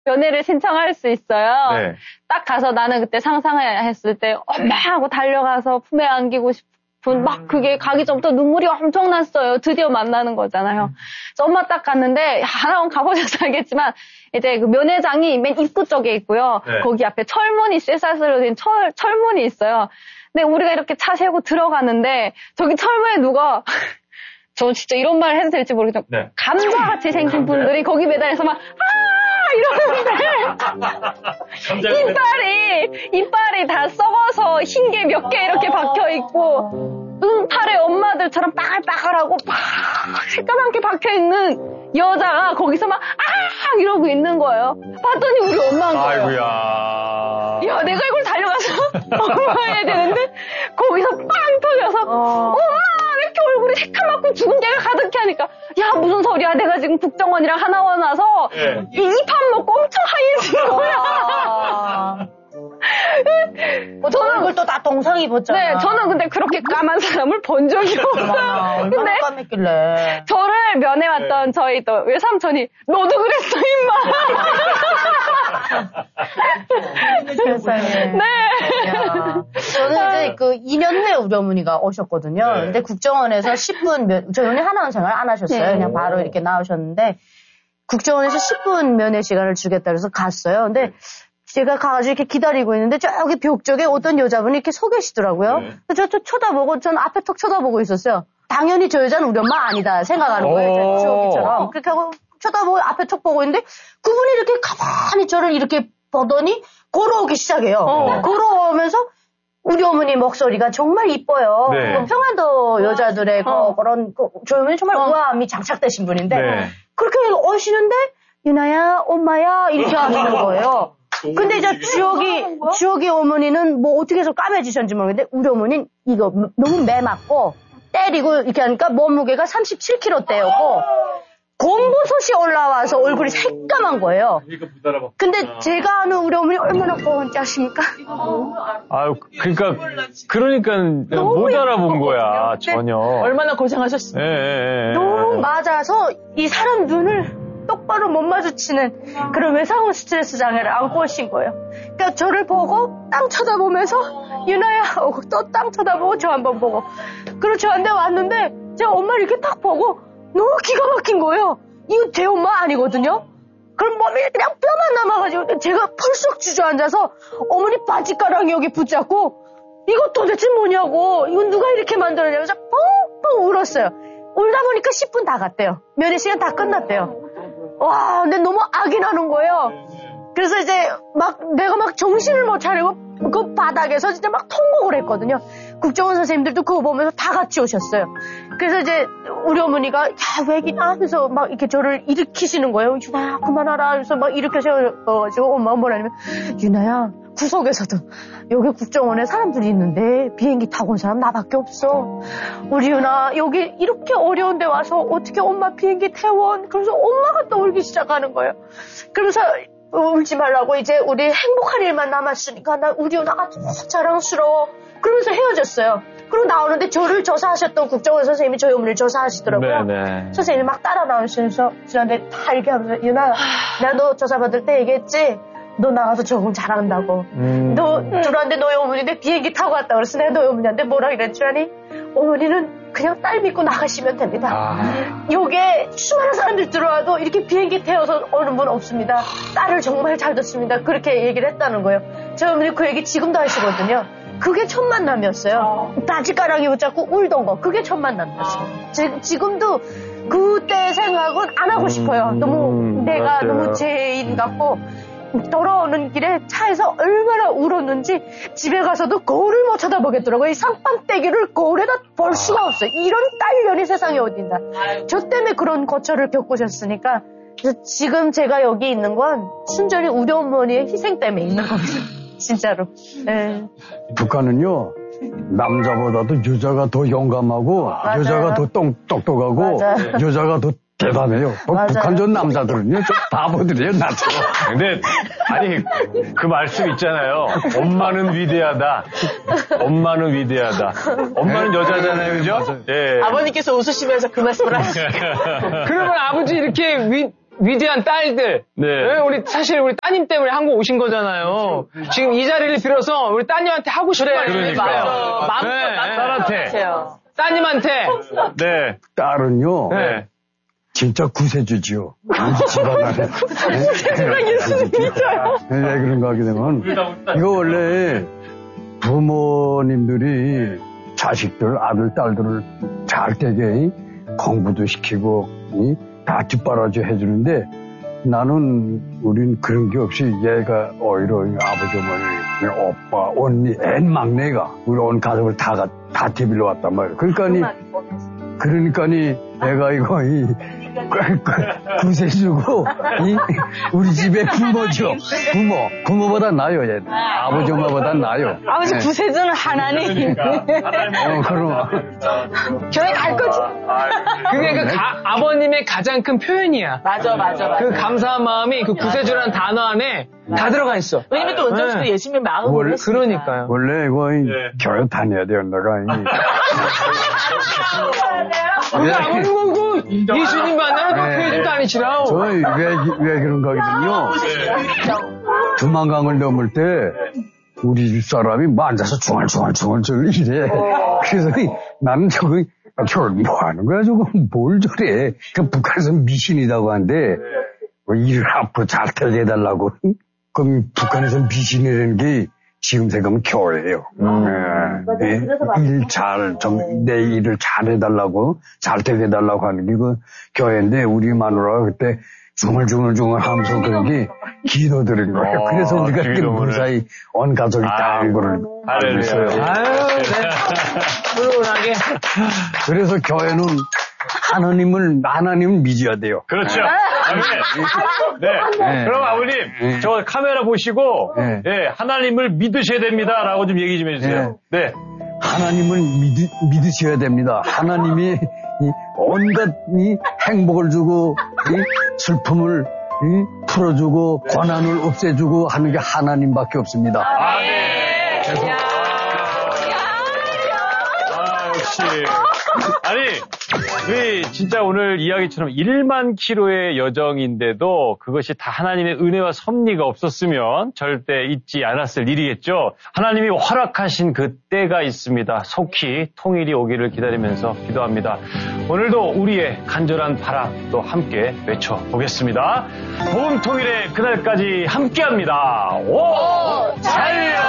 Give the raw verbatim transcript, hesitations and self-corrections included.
면회를 신청할 수 있어요. 네. 딱 가서 나는 그때 상상했을 때 엄마 하고 달려가서 품에 안기고 싶은 막 그게 가기 전부터 눈물이 엄청 났어요. 드디어 만나는 거잖아요. 그래서 엄마 딱 갔는데 하나만 가보셔서 알겠지만 이제 그 면회장이 맨 입구 쪽에 있고요. 네. 거기 앞에 철문이 쇠사슬로 된 철, 철문이 있어요. 근데 우리가 이렇게 차 세우고 들어가는데 저기 철문에 누가 저 진짜 이런 말 해도 될지 모르겠지만 네. 감자같이 생긴 분들이 거기 매달려서 막 아 이러는데 이빨이 이빨이 다 썩어서 흰 게 몇 개 이렇게 박혀 있고 눈팔에 엄마들처럼 빠글빠글하고 막 새까맣게 박혀 있는 여자가 거기서 막 아 이러고 있는 거예요. 봤더니 우리 엄마인 거예요. 아이고야. 야 내가 이걸 달려가서 엄마 해야 되는데 거기서 빵 터져서 어. 엄마 왜 이렇게 얼굴이 새까맣고 죽은 개가 가득해 하니까 야 무슨 소리야 내가 지금 국정원이랑 하나원 와서 네. 이 이판 먹고 엄청 하얘진 거야. 어, 저는 얼굴 또 다 동상 입었잖아. 네, 저는 근데 그렇게 까만 사람을 본 적이 없어요. 얼마나 근데 까맸길래. 저를 면회왔던 네. 저희 또 외삼촌이 너도 그랬어 임마. 세상에. 네. 야. 저는 이제 그 이 년 후에 우리 어머니가 오셨거든요. 네. 근데 국정원에서 십 분 면, 저희 어머니 하나원 생활 안 하셨어요. 네. 그냥 바로 이렇게 나오셨는데 국정원에서 십 분 면회 시간을 주겠다 그래서 갔어요. 근데 제가 가가지고 이렇게 기다리고 있는데 저기 벽 쪽에 어떤 여자분이 이렇게 서 계시더라고요. 네. 저, 저 쳐다보고 저는 앞에 턱 쳐다보고 있었어요. 당연히 저 여자는 우리 엄마 아니다 생각하는 거예요. 주옥이처럼. 그렇게 하고 쳐다보고 앞에 턱 보고 있는데 그분이 이렇게 가만히 저를 이렇게 보더니 걸어오기 시작해요. 어. 걸어오면서 우리 어머니 목소리가 정말 이뻐요. 네. 평안도 여자들의 어. 그, 그런 그, 저희 어머니 정말 어. 우아함이 장착되신 분인데 네. 그렇게 오시는데 유나야 엄마야 이렇게 하시는 거예요. 근데 이제 주혁이, 주혁이 어머니는 뭐 어떻게 해서 까매지셨는지 모르겠는데, 우리 어머니는 이거 너무 매맞고, 때리고 이렇게 하니까 몸무게가 삼십칠 킬로그램대였고, 곰보솥이 올라와서 얼굴이 새까만 거예요. 근데 제가 아는 우리 어머니 얼마나 고운자십니까? 아유, 그러니까, 그러니까 못 알아본 거야, 전혀. 얼마나 고생하셨어요. 예, 예, 예. 너무 맞아서 이 사람 눈을 똑바로 못 마주치는 그런 외상후 스트레스 장애를 안고 오신 거예요. 그러니까 저를 보고 땅 쳐다보면서 유나야 하고 또 땅 쳐다보고 저 한번 보고 그리고 저한테 왔는데 제가 엄마를 이렇게 딱 보고 너무 기가 막힌 거예요. 이거 제 엄마 아니거든요. 그럼 몸이 그냥 뼈만 남아가지고 제가 펄썩 주저앉아서 어머니 바지가랑이 여기 붙잡고 이거 도대체 뭐냐고 이건 누가 이렇게 만들었냐고 뻥뻥 울었어요. 울다 보니까 십 분 다 갔대요. 면회 시간 다 끝났대요. 와, 근데 너무 악이 나는 거예요. 그래서 이제 막 내가 막 정신을 못 차리고 그 바닥에서 진짜 막 통곡을 했거든요. 국정원 선생님들도 그거 보면서 다 같이 오셨어요. 그래서 이제 우리 어머니가 야, 왜기나 하면서 막 이렇게 저를 일으키시는 거예요. 유나야, 그만하라. 그래서 막 이렇게 세워가지고 엄마가 뭐라냐면 유나야, 구석에서도 여기 국정원에 사람들이 있는데 비행기 타고 온 사람 나밖에 없어. 우리 유나 여기 이렇게 어려운 데 와서 어떻게 엄마 비행기 태워? 그래서 엄마가 또 울기 시작하는 거예요. 그러면서 울지 말라고 이제 우리 행복한 일만 남았으니까 나 우리 유나가 너무 자랑스러워. 그러면서 헤어졌어요. 그리고 나오는데 저를 조사하셨던 국정원 선생님이 저희 어머니를 조사하시더라고요. 네네. 선생님이 막 따라 나오시면서 저한테 다 이렇게 하면서 유나 내가 너 조사받을 때 얘기했지? 너 나가서 적응 잘한다고. 음. 너 들어왔는데 너희 어머니인데 비행기 타고 왔다 그랬어. 내가 너희 어머니한테 뭐라 그랬지? 줄 아니? 어머니는 그냥 딸 믿고 나가시면 됩니다. 아. 요게 수많은 사람들 들어와도 이렇게 비행기 태워서 오는 분 없습니다. 딸을 정말 잘 듣습니다. 그렇게 얘기를 했다는 거예요. 저희 어머니 그 얘기 지금도 하시거든요. 그게 첫 만남이었어요. 바지가랑이 붙잡고 울던 거. 그게 첫 만남이었어요. 지, 지금도 그때 생각은 안 하고 싶어요. 너무 음, 내가 맞아요. 너무 죄인 같고 돌아오는 길에 차에서 얼마나 울었는지 집에 가서도 거울을 못 쳐다보겠더라고요. 이 상판떼기를 거울에다 볼 수가 없어요. 이런 딸년이 세상에 어딘다. 저 때문에 그런 고초를 겪으셨으니까 그래서 지금 제가 여기 있는 건 순전히 우리 어머니의 희생 때문에 있는 겁니다. 진짜로. 네. 북한은요 남자보다도 여자가 더 용감하고 맞아요. 여자가 더 똑, 똑똑하고 맞아요. 여자가 더 대단해요. 맞아요. 북한 전 남자들은요 좀 바보들이에요. 나처럼. 근데 아니 그 말씀 있잖아요. 엄마는 위대하다. 엄마는 위대하다. 엄마는 여자잖아요, 그죠? 예. 아버님께서 웃으시면서 그 말씀을 하시죠. 그러면 아버지 이렇게 위, 위대한 딸들. 네. 네, 우리 사실 우리 따님 때문에 한국 오신 거잖아요. 지금 이 자리를 빌어서 우리 따님한테 하고 싶은 말 그러니까요. 해주세요. 마음껏 네. 딸한테. 따님한테. 네. 딸은요. 네. 진짜 구세주지요. 우리 집안 안에. 구세주랑 예수님 믿어요. 왜 그런가 하게 되면 이거 원래 부모님들이 자식들, 아들, 딸들을 잘 되게 공부도 시키고 다 뒷바라지 해주는데 나는 우린 그런 게 없이 얘가 오히려 아버지, 어머니, 오빠, 언니, 앤 막내가 우리 온 가족을 다, 다 데빌러 왔단 말이에요. 그러니까 그러니까니 애가 이거 이 구세주고 이 우리 집의 부모죠. 부모 부모보다 나아요. 얘 아버지 엄마보다 나아요. 아버지 네. 구세주는 하나님. 어, 그럼 교회 갈 거지. 그게 그 가- 아버님의 가장 큰 표현이야. 맞아, 맞아, 맞아. 그 감사한 마음이 그 구세주라는 단어 안에 다 들어가 있어. 왜냐면 또 은정 씨도 네. 예수님의 마음을 원래- 했으니까. 그러니까요. 원래 이거 이 네. 교회 다녀야 돼요. 내가 이 우리 아버님 그 예수님 만나러 그 네. 교회 좀 다니시라. 저희 왜, 왜 그런 거거든요. 두만강을 넘을 때 우리 집 사람이 뭐 앉아서 중얼중얼중얼 이래. 그래서 이- 나는 저거 아, 저걸 뭐 하는 거야 저거 뭘 저래. 그 북한에서 미신이라고 하는데 뭐 일을 앞으로 잘 되게 해달라고. 그럼 북한에서 미신이라는 게 지금 생각하면 교회예요. 예. 일 잘, 좀, 내 일을 잘 해달라고, 잘 되게 해달라고 하는 게 그 교회인데, 우리 마누라가 그때 중얼중얼중얼 하면서 그런 게 기도 드린 거예요. 어, 그래서 우리가 이렇게 기도문을. 무사히 온 가족이 다 한 거를 알고 있어요. 아유, 네. 훈훈하게. 그래서 교회는 하나님을, 하나님을 믿어야 돼요. 그렇죠. 아버님. 네. 네. 그럼 아버님, 네. 저 카메라 보시고, 네. 예, 하나님을 믿으셔야 됩니다. 라고 좀 얘기 좀 해주세요. 네. 하나님을 믿, 믿으셔야 됩니다. 하나님이 이 온갖 이 행복을 주고 이 슬픔을 이 풀어주고 고난을 없애주고 하는 게 하나님밖에 없습니다. 아, 네. 아, 역시. 아니, 우리 진짜 오늘 이야기처럼 일만 킬로의 여정인데도 그것이 다 하나님의 은혜와 섭리가 없었으면 절대 잊지 않았을 일이겠죠. 하나님이 허락하신 그 때가 있습니다. 속히 통일이 오기를 기다리면서 기도합니다. 오늘도 우리의 간절한 바람도 함께 외쳐보겠습니다. 복음 통일의 그날까지 함께합니다. 오! 잘